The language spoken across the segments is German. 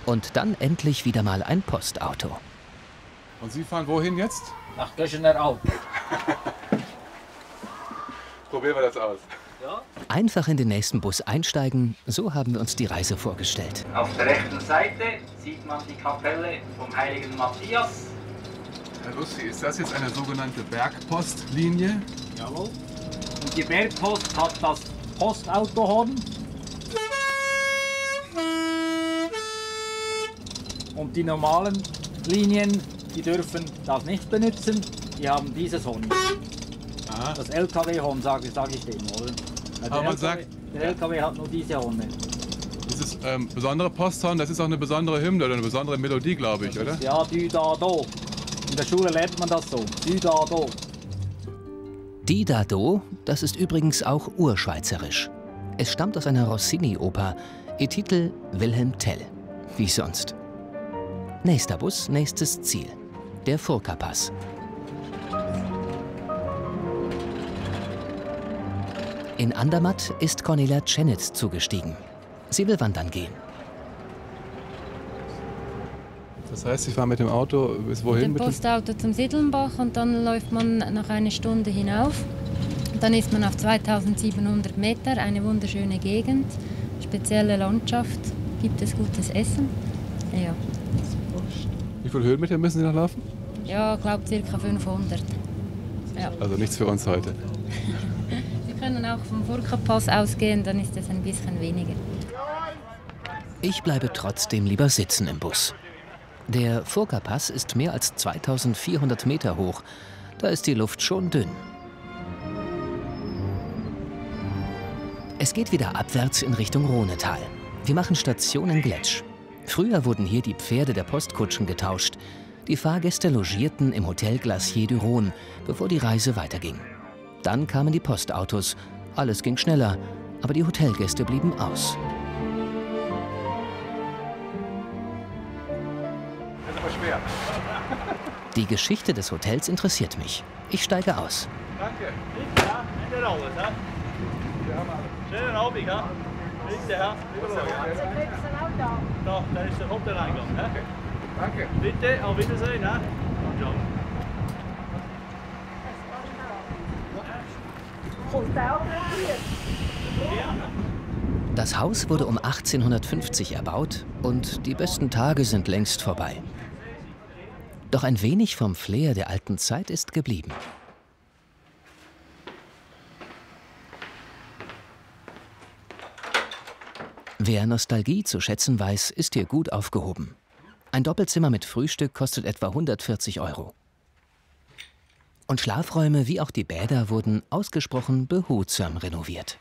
Und dann endlich wieder mal ein Postauto. Und Sie fahren wohin jetzt? Nach Göschener Alp. Probieren wir das aus. Ja. Einfach in den nächsten Bus einsteigen, so haben wir uns die Reise vorgestellt. Auf der rechten Seite sieht man die Kapelle vom heiligen Matthias. Herr Lussi, ist das jetzt eine sogenannte Bergpostlinie? Jawohl. Und die Bergpost hat das Postautohorn. Und die normalen Linien, die dürfen das nicht benutzen. Die haben dieses Horn. Aha. Das LKW-Horn, sage ich dem, oder? Aber man sagt, der LKW hat nur diese Horne. dieses besondere Posthorn, das ist auch eine besondere Hymne oder eine besondere Melodie, glaube ich, oder? Ja, Dü da do. In der Schule lernt man das so. Dü da do. Die da do, das ist übrigens auch urschweizerisch. Es stammt aus einer Rossini-Oper. Ihr Titel Wilhelm Tell. Wie sonst. Nächster Bus, nächstes Ziel. Der Furka-Pass. In Andermatt ist Cornelia Tschenitz zugestiegen. Sie will wandern gehen. Das heißt, Sie fahren mit dem Auto bis wohin? Mit dem Postauto zum Sidlenbach und dann läuft man noch eine Stunde hinauf. Dann ist man auf 2700 Meter, eine wunderschöne Gegend, spezielle Landschaft, gibt es gutes Essen. Ja. Wie viele Höhenmeter müssen Sie noch laufen? Ja, ich glaube ca. 500. Ja. Also nichts für uns heute. Sie können auch vom Furka-Pass ausgehen, dann ist es ein bisschen weniger. Ich bleibe trotzdem lieber sitzen im Bus. Der Furka-Pass ist mehr als 2400 Meter hoch. Da ist die Luft schon dünn. Es geht wieder abwärts in Richtung Rhonetal. Wir machen Station in Gletsch. Früher wurden hier die Pferde der Postkutschen getauscht. Die Fahrgäste logierten im Hotel Glacier du Rhône, bevor die Reise weiterging. Dann kamen die Postautos. Alles ging schneller, aber die Hotelgäste blieben aus. Das ist aber schwer. Die Geschichte des Hotels interessiert mich. Ich steige aus. Danke. Bitte, ja, nicht alles, hä? Schönen Abend, hä? Bitte, hä? Da, da ist der Hoteleingang, hä? Danke. Bitte, auf Wiedersehen, hä? Ciao. Das Haus wurde um 1850 erbaut und die besten Tage sind längst vorbei. Doch ein wenig vom Flair der alten Zeit ist geblieben. Wer Nostalgie zu schätzen weiß, ist hier gut aufgehoben. Ein Doppelzimmer mit Frühstück kostet etwa 140 €. Und Schlafräume wie auch die Bäder wurden ausgesprochen behutsam renoviert.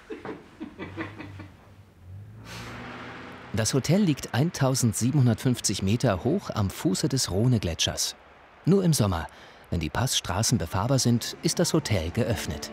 Das Hotel liegt 1750 Meter hoch am Fuße des Rhone-Gletschers. Nur im Sommer, wenn die Passstraßen befahrbar sind, ist das Hotel geöffnet.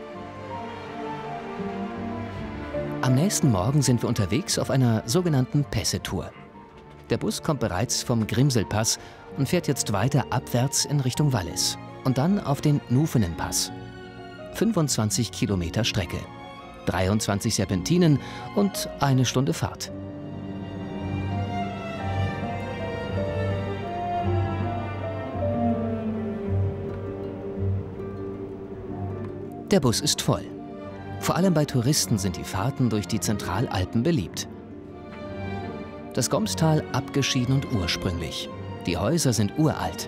Am nächsten Morgen sind wir unterwegs auf einer sogenannten Pässe-Tour. Der Bus kommt bereits vom Grimselpass und fährt jetzt weiter abwärts in Richtung Wallis. Und dann auf den Nufenenpass. 25 Kilometer Strecke, 23 Serpentinen und eine Stunde Fahrt. Der Bus ist voll. Vor allem bei Touristen sind die Fahrten durch die Zentralalpen beliebt. Das Gomstal abgeschieden und ursprünglich. Die Häuser sind uralt.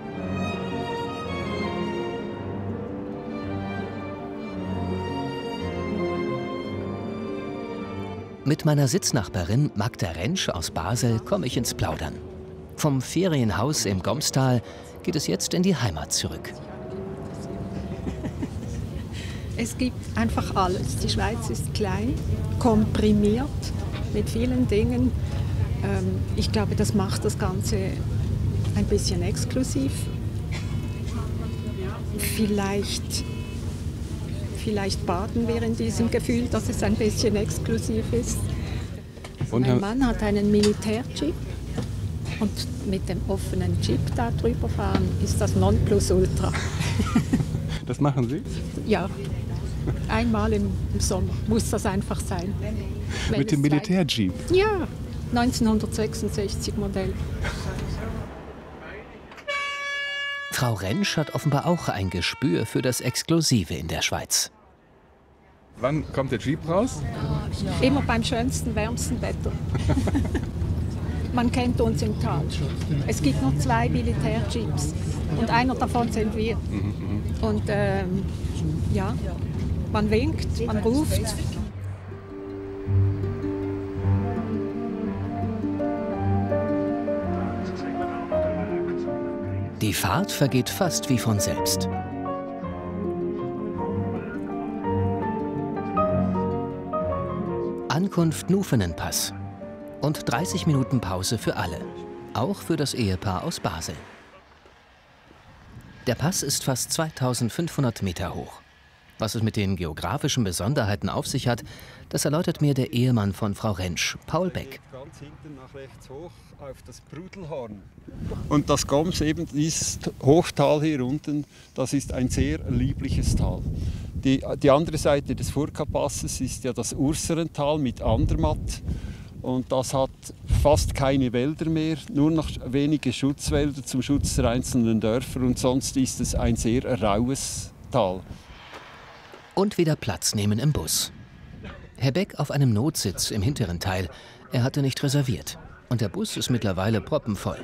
Mit meiner Sitznachbarin Magda Rentsch aus Basel komme ich ins Plaudern. Vom Ferienhaus im Gomstal geht es jetzt in die Heimat zurück. Es gibt einfach alles. Die Schweiz ist klein, komprimiert mit vielen Dingen. Ich glaube, das macht das Ganze ein bisschen exklusiv. Vielleicht baden wir in diesem Gefühl, dass es ein bisschen exklusiv ist. Und mein Mann hat einen Militärjeep und mit dem offenen Jeep da drüber fahren ist das Nonplusultra. Das machen Sie? Ja, einmal im Sommer muss das einfach sein. Mit dem Militärjeep? Ja, 1966 Modell. Frau Rentsch hat offenbar auch ein Gespür für das Exklusive in der Schweiz. Wann kommt der Jeep raus? Immer beim schönsten, wärmsten Wetter. Man kennt uns im Tal. Es gibt nur 2 Militärjeeps und einer davon sind wir. Und ja, man winkt, man ruft. Die Fahrt vergeht fast wie von selbst. Ankunft Nufenenpass und 30 Minuten Pause für alle, auch für das Ehepaar aus Basel. Der Pass ist fast 2500 Meter hoch. Was es mit den geografischen Besonderheiten auf sich hat, das erläutert mir der Ehemann von Frau Rentsch, Paul Beck. Ganz hinten nach rechts hoch auf das Brudelhorn. Und das Goms, eben dieses Hochtal hier unten, das ist ein sehr liebliches Tal. Die andere Seite des Furka-Passes ist ja das Urserental mit Andermatt. Und das hat fast keine Wälder mehr, nur noch wenige Schutzwälder zum Schutz der einzelnen Dörfer. Und sonst ist es ein sehr raues Tal. Und wieder Platz nehmen im Bus. Herr Beck auf einem Notsitz im hinteren Teil. Er hatte nicht reserviert. Und der Bus ist mittlerweile proppenvoll.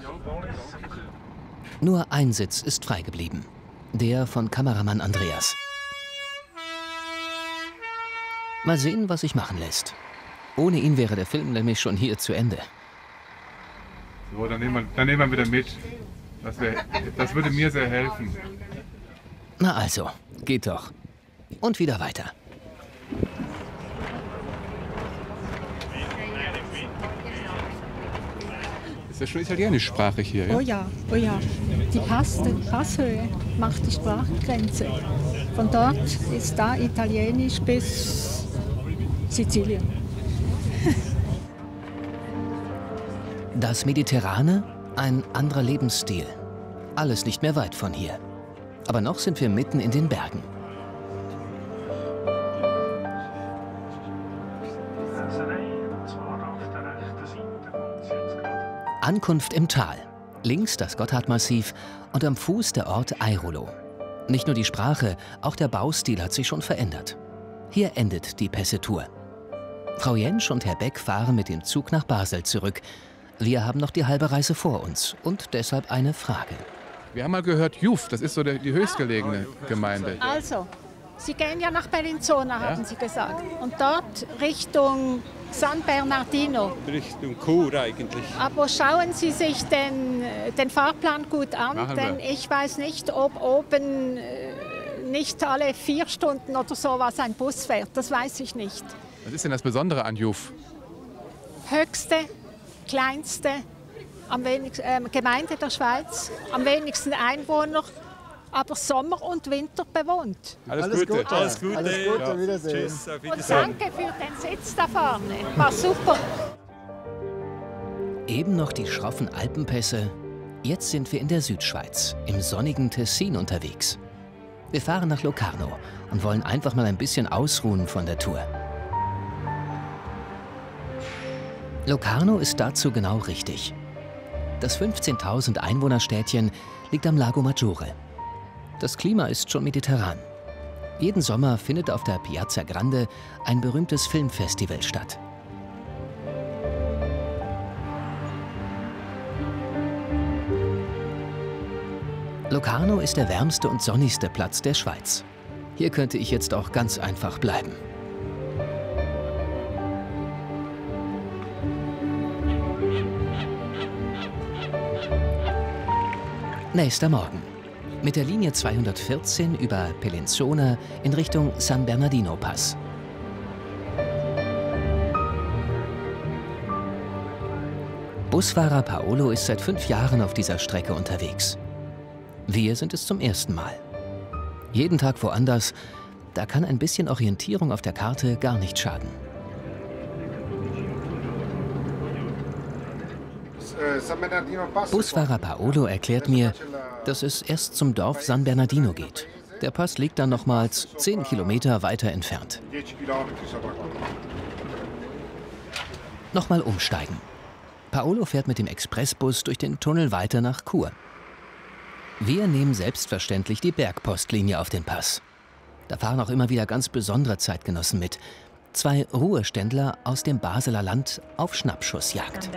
Nur ein Sitz ist frei geblieben. Der von Kameramann Andreas. Mal sehen, was sich machen lässt. Ohne ihn wäre der Film nämlich schon hier zu Ende. So, dann nehmen wir wieder mit. Das würde mir sehr helfen. Na also, geht doch. Und wieder weiter. Ist ja schon italienischsprachig hier, ja? Oh ja, oh ja. Die Passhöhe macht die Sprachgrenze. Von dort ist da Italienisch bis Sizilien. Das Mediterrane, ein anderer Lebensstil. Alles nicht mehr weit von hier. Aber noch sind wir mitten in den Bergen. Ankunft im Tal. Links das Gotthardmassiv und am Fuß der Ort Airolo. Nicht nur die Sprache, auch der Baustil hat sich schon verändert. Hier endet die Pässe-Tour. Frau Jentsch und Herr Beck fahren mit dem Zug nach Basel zurück. Wir haben noch die halbe Reise vor uns und deshalb eine Frage. Wir haben mal gehört, Juf, das ist so die höchstgelegene Gemeinde. Also, Sie gehen ja nach Bellinzona, haben Sie gesagt. Und dort Richtung San Bernardino. Richtung Chur eigentlich. Aber schauen Sie sich den Fahrplan gut an, denn ich weiß nicht, ob oben nicht alle 4 Stunden oder sowas ein Bus fährt. Das weiß ich nicht. Was ist denn das Besondere an Juf? Höchste, kleinste Gemeinde der Schweiz, am wenigsten Einwohner, aber Sommer und Winter bewohnt. Alles Gute. Alles Gute. Alles Gute, Wiedersehen. Tschüss, auf Und Wiedersehen. danke für den Sitz da vorne. War super. Eben noch die schroffen Alpenpässe. Jetzt sind wir in der Südschweiz, im sonnigen Tessin unterwegs. Wir fahren nach Locarno und wollen einfach mal ein bisschen ausruhen von der Tour. Locarno ist dazu genau richtig. Das 15.000 Einwohnerstädtchen liegt am Lago Maggiore. Das Klima ist schon mediterran. Jeden Sommer findet auf der Piazza Grande ein berühmtes Filmfestival statt. Locarno ist der wärmste und sonnigste Platz der Schweiz. Hier könnte ich jetzt auch ganz einfach bleiben. Nächster Morgen. Mit der Linie 214 über Bellinzona in Richtung San Bernardino Pass. Busfahrer Paolo ist seit 5 Jahren auf dieser Strecke unterwegs. Wir sind es zum ersten Mal. Jeden Tag woanders, da kann ein bisschen Orientierung auf der Karte gar nicht schaden. Busfahrer Paolo erklärt mir, dass es erst zum Dorf San Bernardino geht. Der Pass liegt dann nochmals 10 Kilometer weiter entfernt. Nochmal umsteigen. Paolo fährt mit dem Expressbus durch den Tunnel weiter nach Chur. Wir nehmen selbstverständlich die Bergpostlinie auf den Pass. Da fahren auch immer wieder ganz besondere Zeitgenossen mit. 2 Ruheständler aus dem Basler Land auf Schnappschussjagd.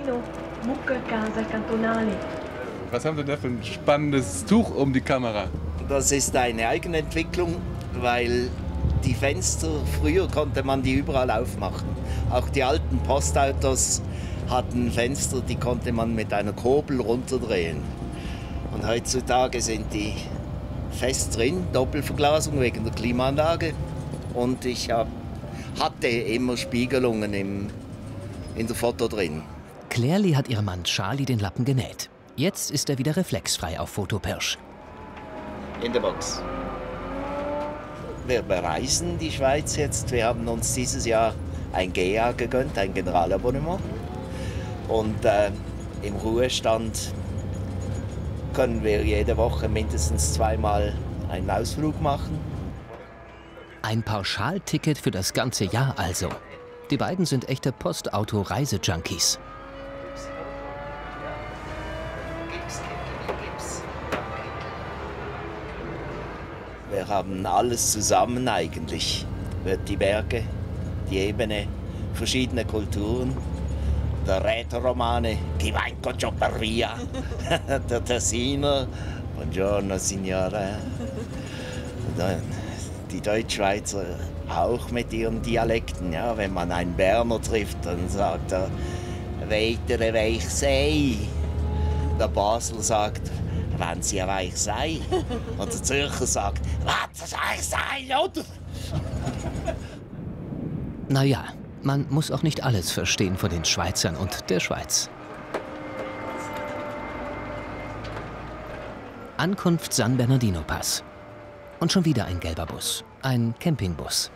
Was haben Sie da für ein spannendes Tuch um die Kamera? Das ist eine Eigenentwicklung, weil die Fenster, früher konnte man die überall aufmachen. Auch die alten Postautos hatten Fenster, die konnte man mit einer Kurbel runterdrehen. Und heutzutage sind die fest drin, Doppelverglasung wegen der Klimaanlage. Und ich hatte immer Spiegelungen in der Foto drin. Clairli hat ihrem Mann Charlie den Lappen genäht. Jetzt ist er wieder reflexfrei auf Fotopirsch. In der Box. Wir bereisen die Schweiz jetzt. Wir haben uns dieses Jahr ein GA gegönnt, ein Generalabonnement. Und im Ruhestand können wir jede Woche mindestens 2-mal einen Ausflug machen. Ein Pauschalticket für das ganze Jahr also. Die beiden sind echte Postauto-Reisejunkies. Wir haben alles zusammen eigentlich. Die Berge, die Ebene, verschiedene Kulturen. Der Rätoromane, Chi va in Coggio per via. Der Tessiner, Buongiorno Signore. Und dann die Deutschschweizer auch mit ihren Dialekten. Ja, wenn man einen Berner trifft, dann sagt er, weitere weich sei. Der Basler sagt, wenn sie weich sei. Und der Zürcher sagt, was weich sei, oder? Naja, man muss auch nicht alles verstehen von den Schweizern und der Schweiz. Ankunft San Bernardino Pass. Und schon wieder ein gelber Bus. Ein Campingbus.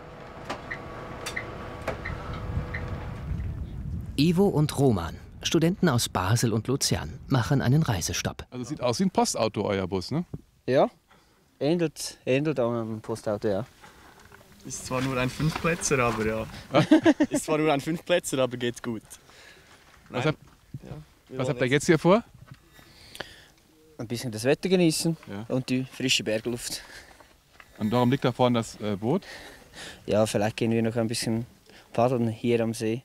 Ivo und Roman, Studenten aus Basel und Luzern, machen einen Reisestopp. Also sieht aus wie ein Postauto, euer Bus, ne? Ja, ähnelt am Postauto, ja. Ist zwar nur ein 5-Plätzer, aber ja. Ist zwar nur ein 5-Plätzer, aber geht's gut. Was habt ihr jetzt hier vor? Ein bisschen das Wetter genießen, ja, und die frische Bergluft. Und darum liegt da vorne das Boot? Ja, vielleicht gehen wir noch ein bisschen paddeln hier am See.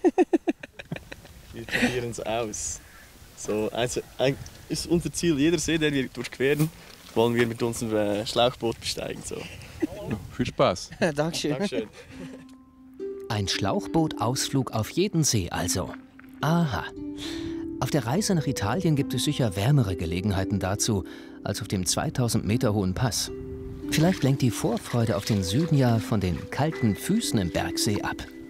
Wir probieren es aus. So, also ist unser Ziel, jeder See, den wir durchqueren, wollen wir mit unserem Schlauchboot besteigen. So. Ja, viel Spaß. Dankeschön. Dankeschön. Ein Schlauchbootausflug auf jeden See also. Aha. Auf der Reise nach Italien gibt es sicher wärmere Gelegenheiten dazu, als auf dem 2000 Meter hohen Pass. Vielleicht lenkt die Vorfreude auf den Süden ja von den kalten Füßen im Bergsee ab.